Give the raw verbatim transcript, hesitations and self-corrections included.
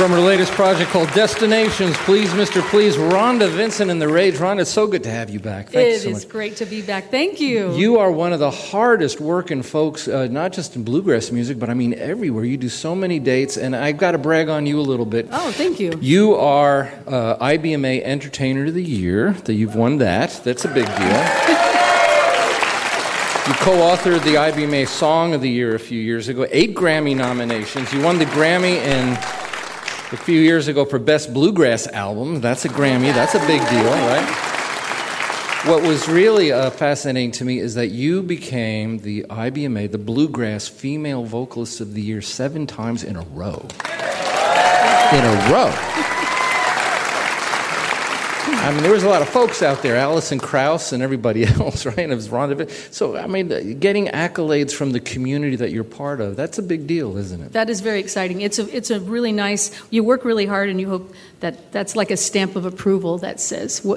From her latest project called Destinations, please, Mister Please, Rhonda Vincent and the Rage. Rhonda, it's so good to have you back. Thank you so much. It is great to be back. Thank you. You are one of the hardest working folks, uh, not just in bluegrass music, but I mean everywhere. You do so many dates, and I've got to brag on you a little bit. Oh, thank you. You are uh, I B M A Entertainer of the Year. That you've won that. That's a big deal. You co-authored the I B M A Song of the Year a few years ago. Eight Grammy nominations. You won the Grammy in a few years ago for Best Bluegrass Album. That's a Grammy. That's a big deal, right? What was really uh, fascinating to me is that you became the I B M A, the Bluegrass Female Vocalist of the Year, seven times in a row. In a row. I mean, there was a lot of folks out there, Alison Krauss and everybody else, right? And it was Rhonda. So, I mean, getting accolades from the community that you're part of, that's a big deal, isn't it? That is very exciting. It's a it's a really nice, you work really hard and you hope that that's like a stamp of approval that says,